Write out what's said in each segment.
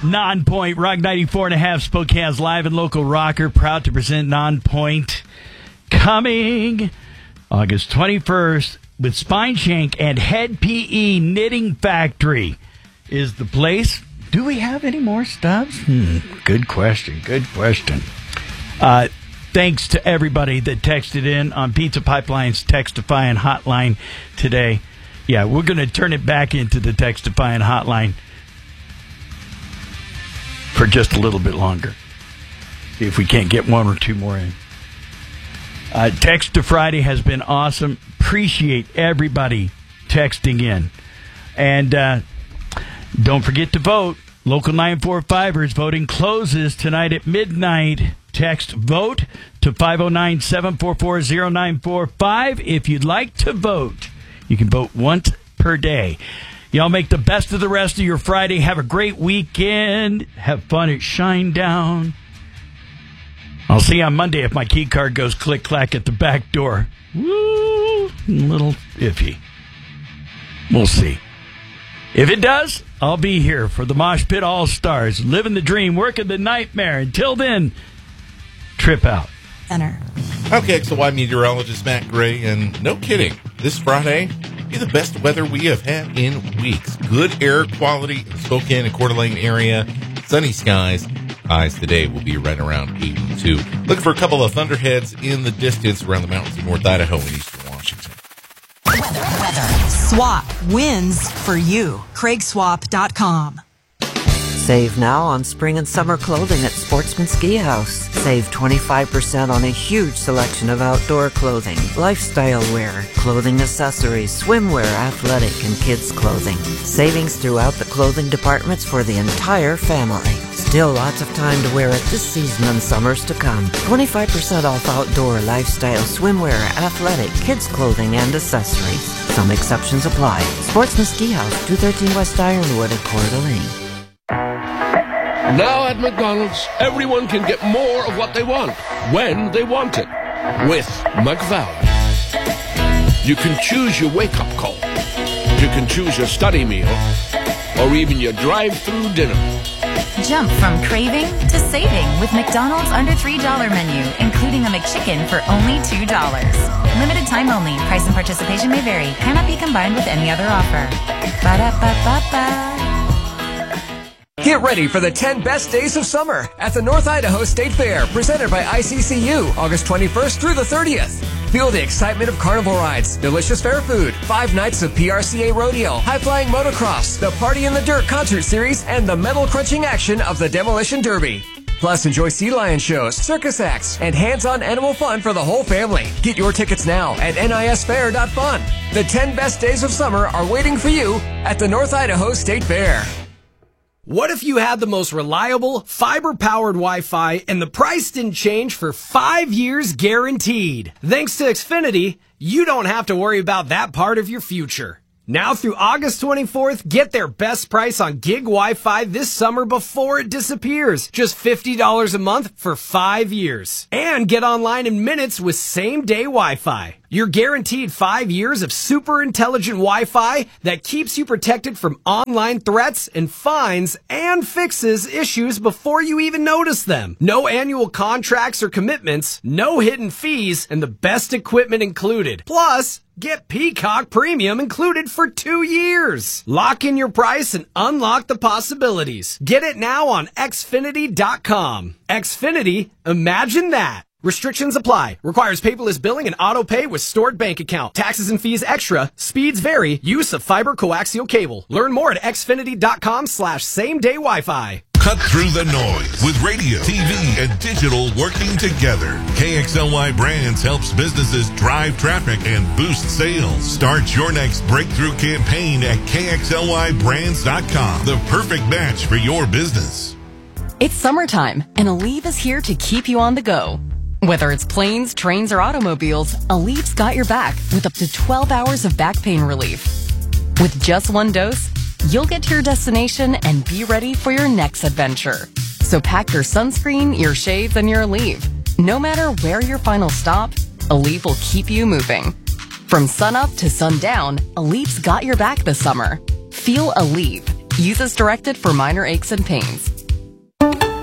Non-Point, Rock 94.5, Spokane's live and local rocker, proud to present Non-Point. Coming August 21st with Spine Shank and Head PE Knitting Factory is the place. Do we have any more stubs? Good question. Thanks to everybody that texted in on Pizza Pipeline's Textifying Hotline today. Yeah, we're going to turn it back into the Textifying Hotline for just a little bit longer. See if we can't get one or two more in. Text to Friday has been awesome. Appreciate everybody texting in. And don't forget to vote. Local 945ers voting closes tonight at midnight. Text VOTE to 509-744-0945. If you'd like to vote, you can vote once per day. Y'all make the best of the rest of your Friday. Have a great weekend. Have fun at Shinedown. I'll see you on Monday if my key card goes click-clack at the back door. Woo! A little iffy. We'll see. If it does, I'll be here for the Mosh Pit All-Stars. Living the dream, working the nightmare. Until then, trip out. Center. Okay, XOY meteorologist Matt Gray, and no kidding, this Friday be the best weather we have had in weeks. Good air quality in Spokane and Coeur d'Alene area. Sunny skies. Highs today will be right around 82. Looking for a couple of thunderheads in the distance around the mountains of North Idaho and eastern Washington. Weather. Swap wins for you. CraigSwap.com. Save now on spring and summer clothing at Sportsman Ski House. Save 25% on a huge selection of outdoor clothing, lifestyle wear, clothing accessories, swimwear, athletic, and kids' clothing. Savings throughout the clothing departments for the entire family. Still lots of time to wear it this season and summers to come. 25% off outdoor, lifestyle, swimwear, athletic, kids' clothing, and accessories. Some exceptions apply. Sportsman Ski House, 213 West Ironwood at Coeur d'Alene. Now at McDonald's, everyone can get more of what they want, when they want it, with McValue. You can choose your wake-up call. You can choose your study meal, or even your drive-through dinner. Jump from craving to saving with McDonald's under $3 menu, including a McChicken for only $2. Limited time only. Price and participation may vary. Cannot be combined with any other offer. Ba-da-ba-ba-ba. Get ready for the 10 best days of summer at the North Idaho State Fair, presented by ICCU, August 21st through the 30th. Feel the excitement of carnival rides, delicious fair food, 5 nights of PRCA rodeo, high-flying motocross, the Party in the Dirt concert series, and the metal-crunching action of the Demolition Derby. Plus, enjoy sea lion shows, circus acts, and hands-on animal fun for the whole family. Get your tickets now at nisfair.fun. The 10 best days of summer are waiting for you at the North Idaho State Fair. What if you had the most reliable, fiber-powered Wi-Fi and the price didn't change for 5 years guaranteed? Thanks to Xfinity, you don't have to worry about that part of your future. Now through August 24th, get their best price on gig Wi-Fi this summer before it disappears. Just $50 a month for 5 years. And get online in minutes with same-day Wi-Fi. You're guaranteed 5 years of super intelligent Wi-Fi that keeps you protected from online threats and fines and fixes issues before you even notice them. No annual contracts or commitments, no hidden fees, and the best equipment included. Plus, get Peacock Premium included for 2 years. Lock in your price and unlock the possibilities. Get it now on Xfinity.com. Xfinity, imagine that. Restrictions apply. Requires paperless billing and auto pay with stored bank account. Taxes and fees extra. Speeds vary. Use of fiber coaxial cable. Learn more at xfinity.com/same-day Wi-Fi. Cut through the noise with radio, TV, and digital working together. KXLY Brands helps businesses drive traffic and boost sales. Start your next breakthrough campaign at KXLYBrands.com. The perfect match for your business. It's summertime, and Aleve is here to keep you on the go. Whether it's planes, trains, or automobiles, Aleve's got your back with up to 12 hours of back pain relief. With just one dose, you'll get to your destination and be ready for your next adventure. So pack your sunscreen, your shades, and your Aleve. No matter where your final stop, Aleve will keep you moving. From sunup to sundown, Aleve's got your back this summer. Feel Aleve. Use as directed for minor aches and pains.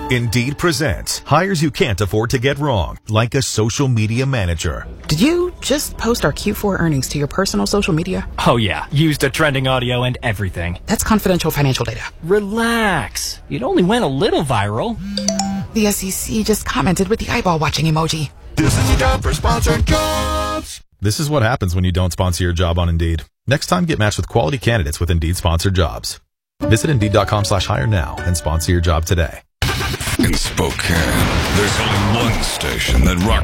Indeed presents hires you can't afford to get wrong, like a social media manager. Did you just post our Q4 earnings to your personal social media? Oh yeah, used a trending audio and everything. That's confidential financial data. Relax. It only went a little viral. The SEC just commented with the eyeball watching emoji. This is your job for sponsored jobs. This is what happens when you don't sponsor your job on Indeed. Next time, get matched with quality candidates with Indeed sponsored jobs. Visit Indeed.com/hire now and sponsor your job today. In Spokane, there's only one station that rocks